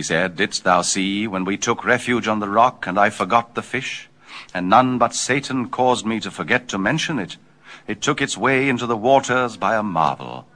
he said, didst thou see, when we took refuge on the rock, and I forgot the fish? And none but Satan caused me to forget to mention it. It took its way into the waters by a marvel.